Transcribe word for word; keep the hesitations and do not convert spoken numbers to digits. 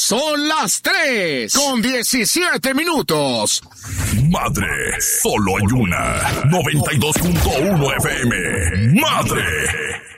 Son las tres con diecisiete minutos. Madre, solo hay una. noventa y dos punto uno F M. Madre.